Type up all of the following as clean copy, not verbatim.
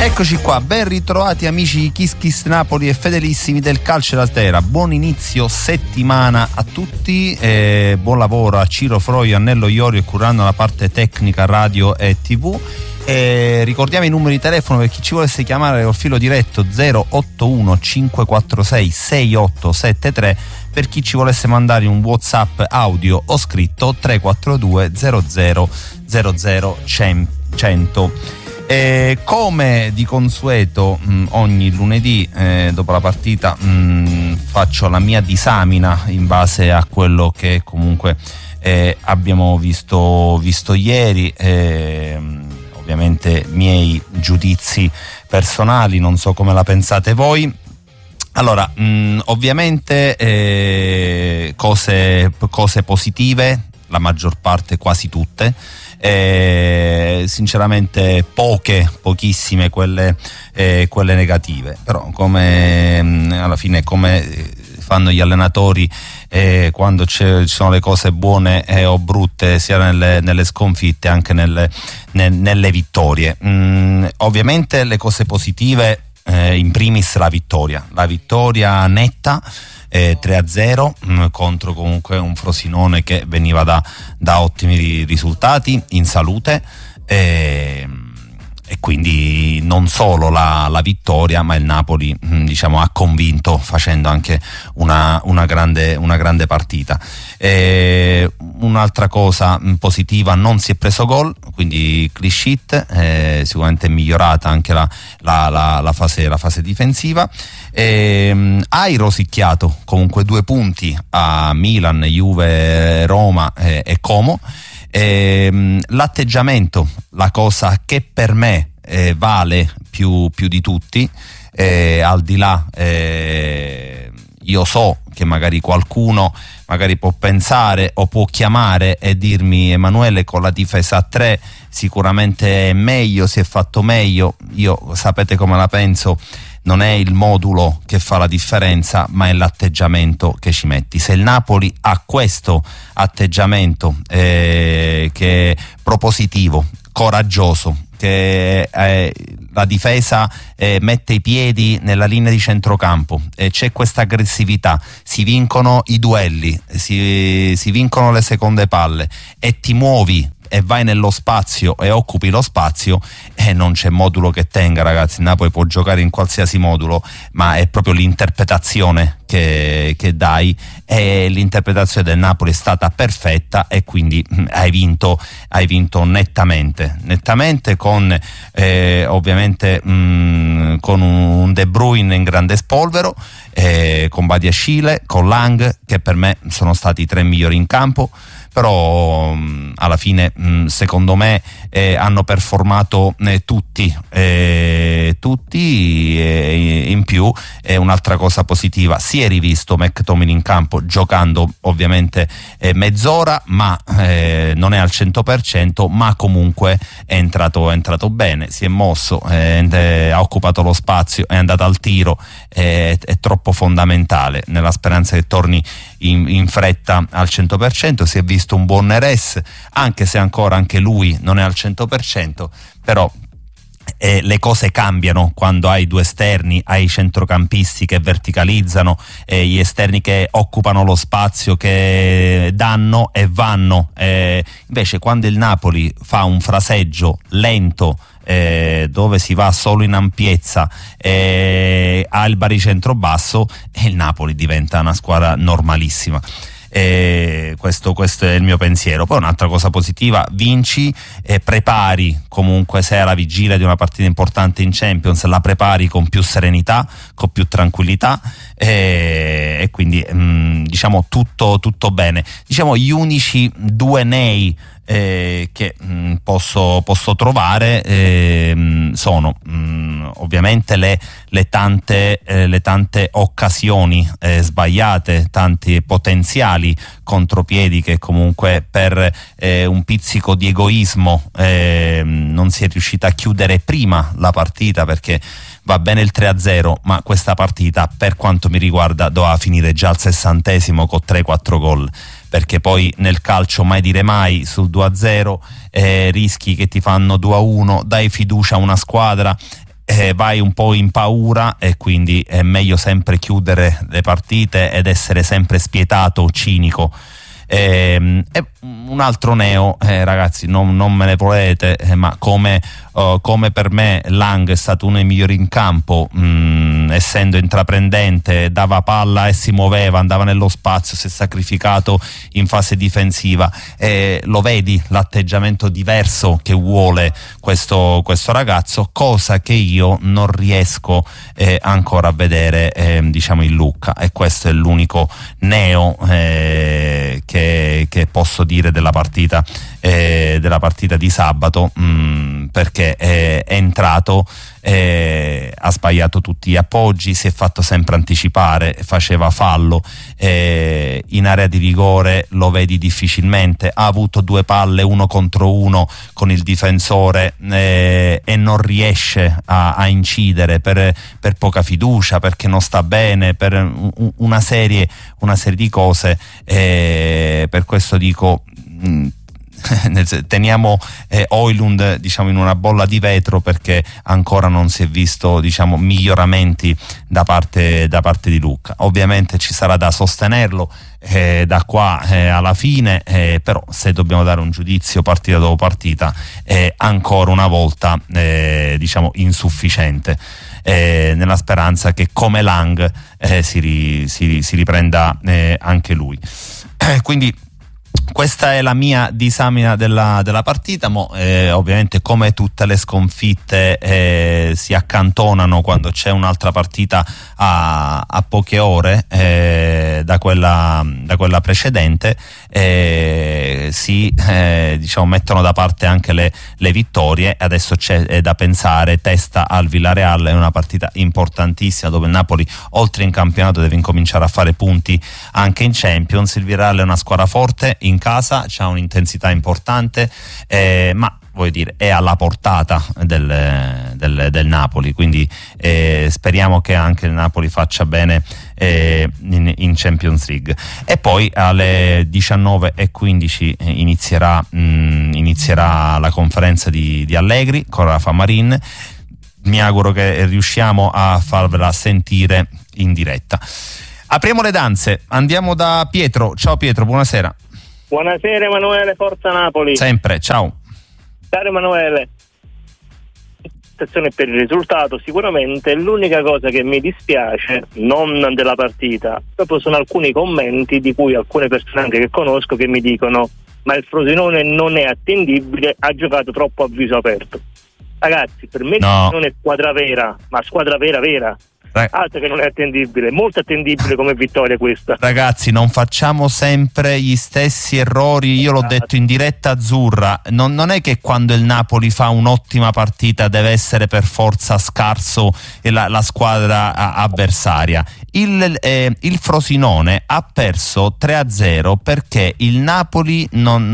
Eccoci qua, ben ritrovati amici di Kiss Kiss Napoli e fedelissimi del calcio della terra. Buon inizio settimana a tutti, buon lavoro a Ciro Froio, Annello Iorio e curando la parte tecnica radio e tv. Ricordiamo i numeri di telefono per chi ci volesse chiamare col filo diretto 081 546 6873, per chi ci volesse mandare un WhatsApp audio o scritto 342 00 00 100. Come di consueto ogni lunedì dopo la partita faccio la mia disamina in base a quello che comunque abbiamo visto ieri, ovviamente miei giudizi personali, non so come la pensate voi. Allora, ovviamente cose positive, la maggior parte, quasi tutte. Sinceramente pochissime quelle negative, però come alla fine come fanno gli allenatori quando ci sono le cose buone o brutte, sia nelle sconfitte anche nelle vittorie. Ovviamente le cose positive, in primis la vittoria netta, 3-0 contro comunque un Frosinone che veniva da ottimi risultati in salute, e quindi non solo la vittoria, ma il Napoli diciamo ha convinto facendo anche una grande partita. Un'altra cosa positiva, non si è preso gol, quindi clean sheet, sicuramente è migliorata anche la fase difensiva. Hai rosicchiato comunque 2 punti a Milan, Juve, Roma e Como. L'atteggiamento, la cosa che per me vale più di tutti, al di là, io so che magari qualcuno può pensare o può chiamare e dirmi: Emanuele, con la difesa a 3 sicuramente è meglio, si è fatto meglio. Io sapete come la penso, non è il modulo che fa la differenza, ma è l'atteggiamento che ci metti. Se il Napoli ha questo atteggiamento che è propositivo, coraggioso, che la difesa mette i piedi nella linea di centrocampo, c'è questa aggressività, si vincono i duelli, si vincono le seconde palle e ti muovi e vai nello spazio e occupi lo spazio, e non c'è modulo che tenga, ragazzi. Il Napoli può giocare in qualsiasi modulo, ma è proprio l'interpretazione che dai, e l'interpretazione del Napoli è stata perfetta, e quindi hai vinto nettamente con ovviamente con un De Bruyne in grande spolvero, con Badiashile, con Lang, che per me sono stati i 3 migliori in campo. Però alla fine secondo me hanno performato tutti, in più un'altra cosa positiva: si è rivisto McTominay in campo, giocando ovviamente mezz'ora, ma non è al 100%, ma comunque è entrato bene, si è mosso, ha occupato lo spazio, è andato al tiro, è troppo fondamentale, nella speranza che torni in fretta al 100%. Si è visto un buon Neres, anche se ancora anche lui non è al 100%, però le cose cambiano quando hai 2 esterni, hai i centrocampisti che verticalizzano, gli esterni che occupano lo spazio, che danno e vanno. Invece quando il Napoli fa un fraseggio lento, dove si va solo in ampiezza, ha il baricentro basso, e il Napoli diventa una squadra normalissima. Questo è il mio pensiero. Poi un'altra cosa positiva: vinci, prepari comunque, sei alla vigilia di una partita importante in Champions, la prepari con più serenità, con più tranquillità, e quindi diciamo tutto bene. Diciamo gli unici 2 nei che posso trovare sono ovviamente le tante occasioni sbagliate, tanti potenziali contropiedi che comunque per un pizzico di egoismo non si è riuscita a chiudere prima la partita, perché va bene il 3-0, ma questa partita, per quanto mi riguarda, doveva finire già al 60° con 3-4 gol, perché poi nel calcio mai dire mai. Sul 2-0 rischi che ti fanno 2-1, dai fiducia a una squadra, vai un po' in paura, e quindi è meglio sempre chiudere le partite ed essere sempre spietato, cinico. E un altro neo, ragazzi, non me ne volete, ma come per me Lang è stato uno dei migliori in campo, essendo intraprendente, dava palla e si muoveva, andava nello spazio, si è sacrificato in fase difensiva, lo vedi l'atteggiamento diverso che vuole questo ragazzo, cosa che io non riesco ancora a vedere diciamo in Lucca, e questo è l'unico neo che posso dire della partita di sabato, perché è entrato, ha sbagliato tutti gli appoggi, si è fatto sempre anticipare, faceva fallo, in area di rigore lo vedi difficilmente, ha avuto 2 palle 1 contro 1 con il difensore, e non riesce a incidere per poca fiducia, perché non sta bene, per una serie di cose, per questo dico teniamo Højlund diciamo in una bolla di vetro, perché ancora non si è visto diciamo miglioramenti da parte di Lucca. Ovviamente ci sarà da sostenerlo da qua alla fine, però se dobbiamo dare un giudizio partita dopo partita è ancora una volta diciamo insufficiente, nella speranza che come Lang si riprenda anche lui. Quindi questa è la mia disamina della partita. Ovviamente, come tutte le sconfitte, si accantonano quando c'è un'altra partita a poche ore da quella precedente, si diciamo mettono da parte anche le vittorie. Adesso c'è da pensare testa al Villarreal, è una partita importantissima dove il Napoli oltre in campionato deve incominciare a fare punti anche in Champions. Il Villarreal è una squadra forte in casa, c'ha un'intensità importante, ma voglio dire è alla portata del Napoli, quindi speriamo che anche il Napoli faccia bene in Champions League. E poi alle 19:15 inizierà la conferenza di Allegri con Rafa Marin. Mi auguro che riusciamo a farvela sentire in diretta. Apriamo le danze, andiamo da Pietro. Ciao Pietro, buonasera. Buonasera Emanuele, forza Napoli. Sempre, ciao. Caro Emanuele, per il risultato sicuramente l'unica cosa che mi dispiace, non della partita, proprio sono alcuni commenti di cui alcune persone anche che conosco che mi dicono: ma il Frosinone non è attendibile, ha giocato troppo a viso aperto. Ragazzi, per me no. non è squadra vera, ma squadra vera. Altro che non è attendibile, molto attendibile come vittoria questa. Ragazzi, non facciamo sempre gli stessi errori. Io l'ho detto in diretta azzurra, non è che quando il Napoli fa un'ottima partita deve essere per forza scarso la squadra avversaria. Il Frosinone ha perso 3-0 perché il Napoli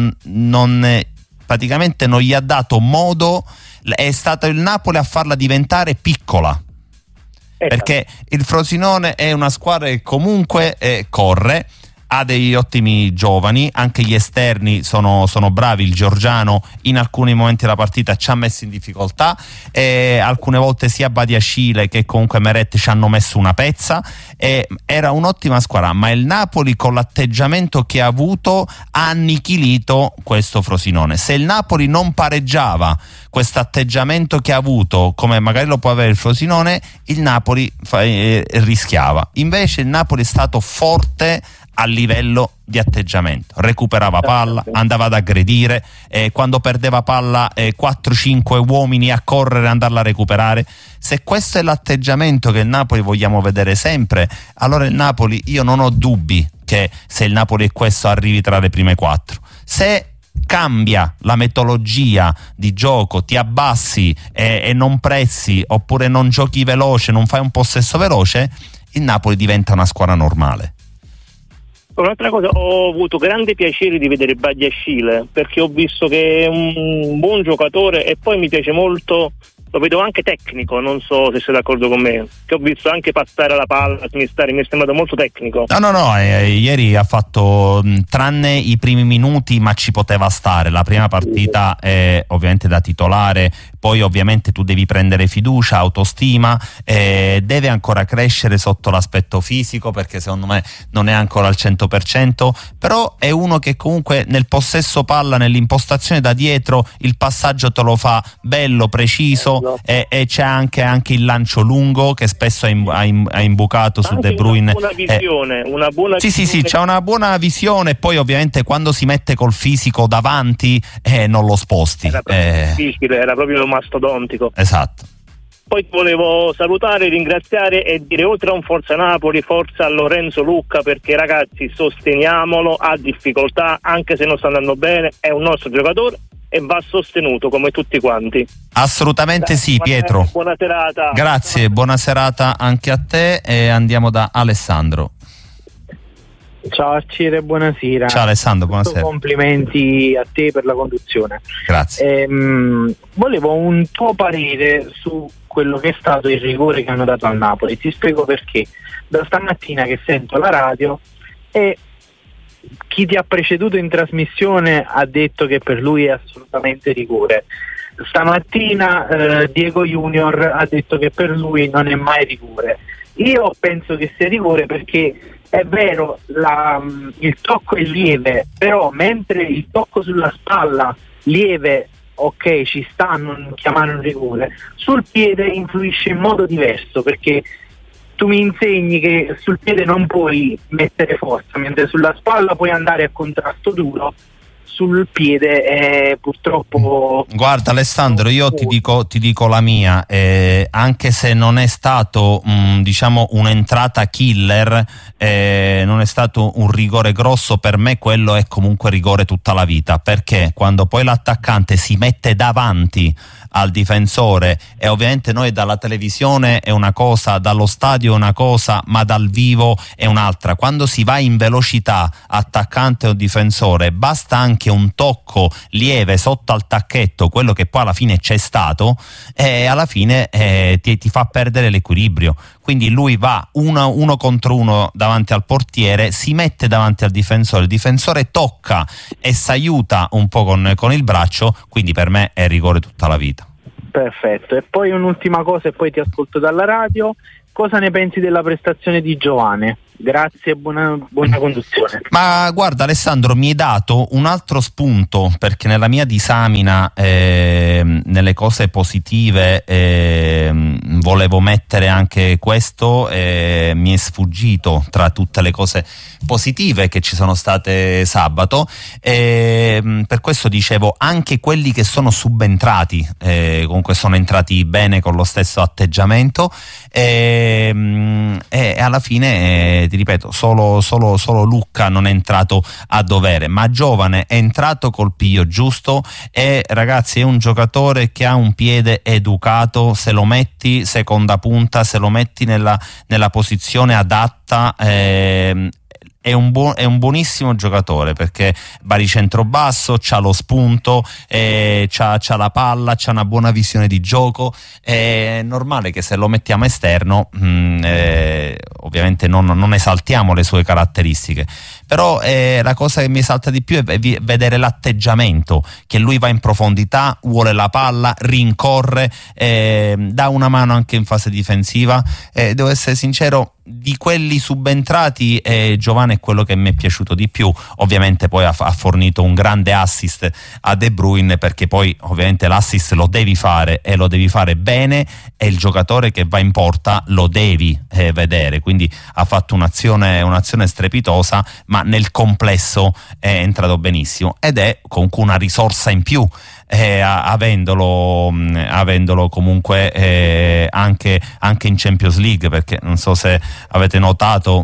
praticamente non gli ha dato modo, è stato il Napoli a farla diventare piccola. Perché il Frosinone è una squadra che comunque corre, ha degli ottimi giovani, anche gli esterni sono bravi. Il Giorgiano in alcuni momenti della partita ci ha messo in difficoltà, alcune volte sia Badiashile che comunque Meret ci hanno messo una pezza, era un'ottima squadra, ma il Napoli con l'atteggiamento che ha avuto ha annichilito questo Frosinone. Se il Napoli non pareggiava questo atteggiamento che ha avuto, come magari lo può avere il Frosinone, il Napoli rischiava. Invece il Napoli è stato forte a livello di atteggiamento, recuperava palla, andava ad aggredire, quando perdeva palla 4-5 uomini a correre e andarla a recuperare. Se questo è l'atteggiamento che il Napoli vogliamo vedere sempre, allora il Napoli, io non ho dubbi che se il Napoli è questo arrivi tra le prime 4. Se cambia la metodologia di gioco, ti abbassi e non pressi, oppure non giochi veloce, non fai un possesso veloce, il Napoli diventa una squadra normale. Un'altra cosa, ho avuto grande piacere di vedere Badiashile, perché ho visto che è un buon giocatore e poi mi piace molto lo vedo anche tecnico, non so se sei d'accordo con me, che ho visto anche passare la palla, mi è sembrato molto tecnico. No, ieri ha fatto, tranne i primi minuti, ma ci poteva stare. La prima partita è ovviamente da titolare, poi ovviamente tu devi prendere fiducia, autostima, deve ancora crescere sotto l'aspetto fisico, perché secondo me non è ancora al 100%, però è uno che comunque nel possesso palla, nell'impostazione da dietro, il passaggio te lo fa bello, preciso, e c'è anche il lancio lungo che spesso ha imbucato su De Bruyne. Una buona visione. Sì, c'è una buona visione, e poi ovviamente quando si mette col fisico davanti non lo sposti. Era proprio difficile, era proprio mastodontico. Esatto. Poi volevo salutare, ringraziare e dire, oltre a un forza Napoli, forza a Lorenzo Lucca, perché ragazzi, sosteniamolo, ha difficoltà, anche se non sta andando bene, è un nostro giocatore e va sostenuto come tutti quanti. Assolutamente sì, Pietro. Buona serata. Grazie, buona serata anche a te, e andiamo da Alessandro. Ciao Arciere, buonasera. Ciao Alessandro, buonasera. Complimenti a te per la conduzione. Grazie. Volevo un tuo parere su quello che è stato il rigore che hanno dato al Napoli. Ti spiego perché. Da stamattina che sento la radio e chi ti ha preceduto in trasmissione ha detto che per lui è assolutamente rigore. Stamattina Diego Junior ha detto che per lui non è mai rigore. Io penso che sia rigore perché è vero, il tocco è lieve, però mentre il tocco sulla spalla lieve, ok, ci sta a non chiamare un rigore, sul piede influisce in modo diverso, perché tu mi insegni che sul piede non puoi mettere forza, mentre sulla spalla puoi andare a contrasto duro, sul piede è purtroppo... Guarda Alessandro, io ti dico la mia, anche se non è stato diciamo un'entrata killer, non è stato un rigore grosso, per me quello è comunque rigore tutta la vita, perché quando poi l'attaccante si mette davanti al difensore, e ovviamente noi dalla televisione è una cosa, dallo stadio è una cosa, ma dal vivo è un'altra. Quando si va in velocità, attaccante o difensore, basta anche un tocco lieve sotto al tacchetto, quello che poi alla fine c'è stato, e alla fine ti fa perdere l'equilibrio. Quindi lui va uno contro uno davanti al portiere, si mette davanti al difensore, il difensore tocca e si aiuta un po' con il braccio, quindi per me è rigore tutta la vita. Perfetto, e poi un'ultima cosa e poi ti ascolto dalla radio. Cosa ne pensi della prestazione di Giovane? Grazie e buona conduzione. Ma guarda Alessandro, mi hai dato un altro spunto, perché nella mia disamina nelle cose positive volevo mettere anche questo, mi è sfuggito tra tutte le cose positive che ci sono state sabato, per questo dicevo anche quelli che sono subentrati comunque sono entrati bene con lo stesso atteggiamento, e alla fine ti ripeto, solo Lucca non è entrato a dovere, ma Giovane è entrato col piglio giusto, e ragazzi è un giocatore che ha un piede educato, se lo metti seconda punta, se lo metti nella posizione adatta, è un buonissimo giocatore, perché baricentro basso, c'ha lo spunto, c'ha la palla, c'ha una buona visione di gioco. È normale che se lo mettiamo esterno ovviamente non esaltiamo le sue caratteristiche, però la cosa che mi esalta di più è vedere l'atteggiamento, che lui va in profondità, vuole la palla, rincorre, dà una mano anche in fase difensiva. Devo essere sincero, di quelli subentrati Giovane è quello che mi è piaciuto di più. Ovviamente poi ha fornito un grande assist a De Bruyne, perché poi ovviamente l'assist lo devi fare e lo devi fare bene, e il giocatore che va in porta lo devi vedere, quindi ha fatto un'azione strepitosa, ma nel complesso è entrato benissimo, ed è comunque una risorsa in più, avendolo comunque anche in Champions League, perché non so se avete notato,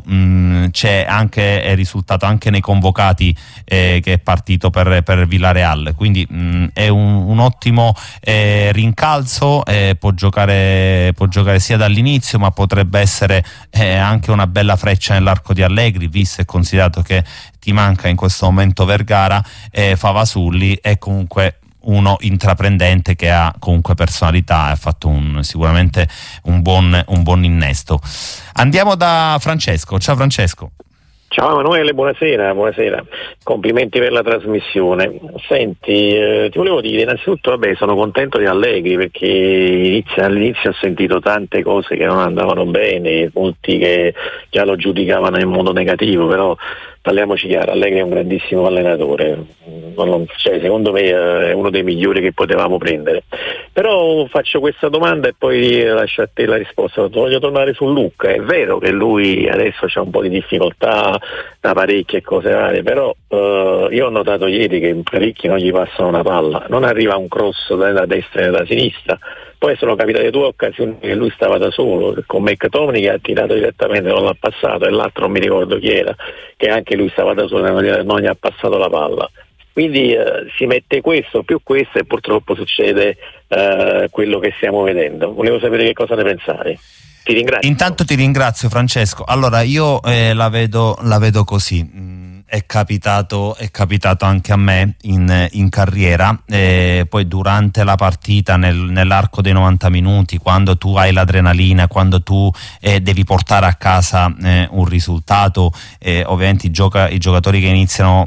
è risultato anche nei convocati che è partito per Villarreal, quindi è un ottimo rincalzo, può giocare sia dall'inizio, ma potrebbe essere anche una bella freccia nell'arco di Allegri, visto e considerato che ti manca in questo momento Vergara, Favasulli, e comunque uno intraprendente che ha comunque personalità e ha fatto sicuramente un buon innesto. Andiamo da Francesco. Ciao Francesco. Ciao Emanuele, buonasera. Complimenti per la trasmissione. Senti, ti volevo dire, innanzitutto sono contento di Allegri, perché all'inizio ho sentito tante cose che non andavano bene, molti che già lo giudicavano in modo negativo, però parliamoci chiaro, Allegri è un grandissimo allenatore, secondo me è uno dei migliori che potevamo prendere. Però faccio questa domanda e poi lascio a te la risposta. Voglio tornare su Lucca. È vero che lui adesso c'ha un po' di difficoltà da parecchie cose varie, però io ho notato ieri che parecchi non gli passano una palla, non arriva un cross né da destra né da sinistra. Poi sono capitate 2 occasioni che lui stava da solo, con McTominay che ha tirato direttamente, non l'ha passato, e l'altro non mi ricordo chi era, che anche lui stava da solo e non gli ha passato la palla. Quindi si mette questo più questo e purtroppo succede quello che stiamo vedendo. Volevo sapere che cosa ne pensare. Ti ringrazio. Intanto ti ringrazio Francesco. Allora io la vedo così. È capitato anche a me in carriera, poi durante la partita nell'arco dei 90 minuti, quando tu hai l'adrenalina, quando tu devi portare a casa un risultato, ovviamente i giocatori che iniziano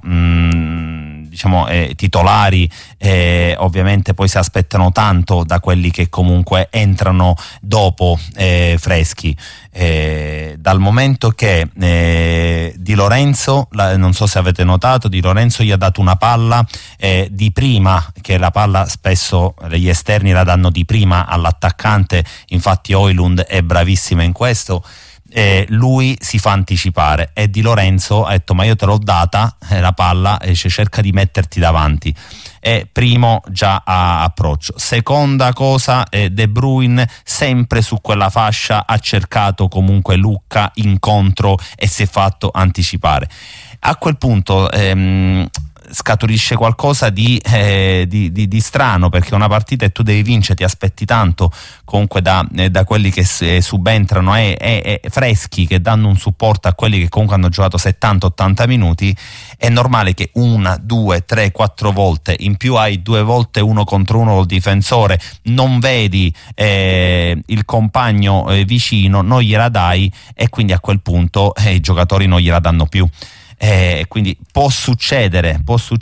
titolari ovviamente poi si aspettano tanto da quelli che comunque entrano dopo freschi. Dal momento che Di Lorenzo, non so se avete notato, Di Lorenzo gli ha dato una palla di prima, che la palla spesso gli esterni la danno di prima all'attaccante, infatti Højlund è bravissima in questo. Lui si fa anticipare e Di Lorenzo ha detto: ma io te l'ho data la palla, cerca di metterti davanti. Primo già a approccio. Seconda cosa, De Bruyne sempre su quella fascia ha cercato comunque Lucca incontro e si è fatto anticipare. A quel punto scaturisce qualcosa di strano, perché una partita e tu devi vincere, ti aspetti tanto comunque da quelli che subentrano freschi, che danno un supporto a quelli che comunque hanno giocato 70-80 minuti. È normale che 1, 2, 3, 4 volte in più hai 2 volte 1 contro 1 col difensore, non vedi il compagno vicino, non gliela dai e quindi a quel punto i giocatori non gliela danno più. Quindi può succedere,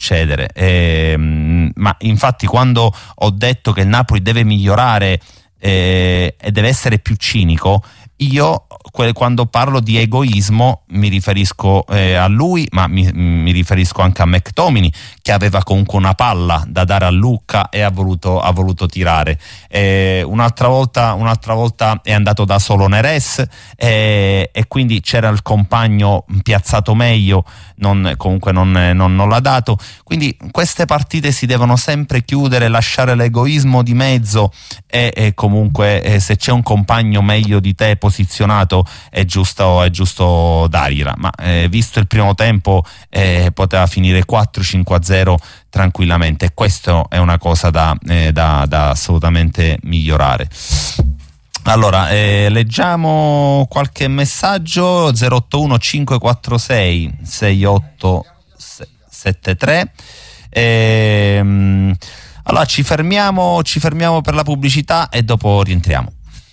ma infatti quando ho detto che il Napoli deve migliorare e deve essere più cinico, io quando parlo di egoismo mi riferisco a lui, ma mi riferisco anche a McTominay, che aveva comunque una palla da dare a Lucca e ha voluto tirare. Un'altra volta è andato da solo Neres e quindi c'era il compagno piazzato meglio, non l'ha dato. Quindi queste partite si devono sempre chiudere, lasciare l'egoismo di mezzo e comunque se c'è un compagno meglio di te posizionato è giusto dargliela, ma visto il primo tempo poteva finire 4-5-0 tranquillamente, e questo è una cosa da assolutamente migliorare. Allora, leggiamo qualche messaggio. 081 546 6873. Allora ci fermiamo per la pubblicità e dopo rientriamo.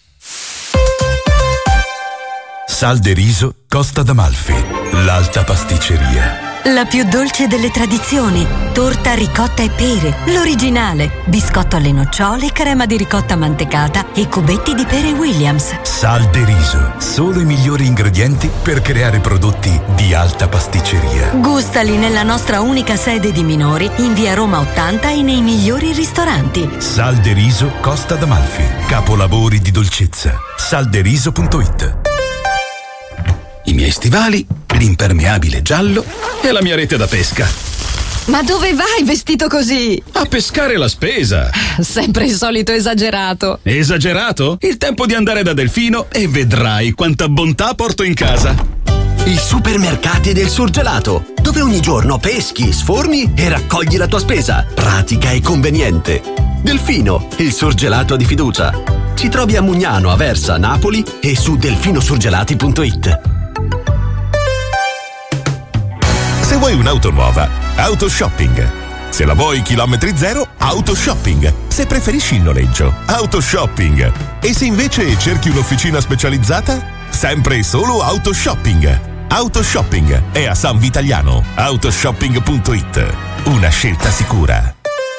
Sal de Riso Costa d'Amalfi, l'alta pasticceria. La più dolce delle tradizioni, torta ricotta e pere, l'originale, biscotto alle nocciole, crema di ricotta mantecata e cubetti di pere Williams. Sal de Riso, solo i migliori ingredienti per creare prodotti di alta pasticceria. Gustali nella nostra unica sede di Minori, in via Roma 80 e nei migliori ristoranti. Sal de Riso Costa d'Amalfi, capolavori di dolcezza. salderiso.it. I miei stivali, l'impermeabile giallo e la mia rete da pesca. Ma dove vai vestito così? A pescare la spesa. Sempre il solito esagerato. Esagerato? Il tempo di andare da Delfino e vedrai quanta bontà porto in casa. I supermercati del surgelato, dove ogni giorno peschi, sforni e raccogli la tua spesa. Pratica e conveniente. Delfino, il surgelato di fiducia. Ci trovi a Mugnano, Aversa, Napoli e su delfinosurgelati.it. Se vuoi un'auto nuova, Autoshopping. Se la vuoi chilometri zero, Autoshopping. Se preferisci il noleggio, Autoshopping. E se invece cerchi un'officina specializzata? Sempre e solo Autoshopping. Autoshopping è a San Vitaliano. Autoshopping.it. Una scelta sicura.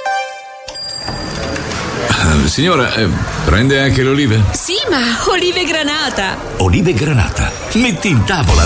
Signora, prende anche le olive? Sì, ma olive granata. Olive granata. Metti in tavola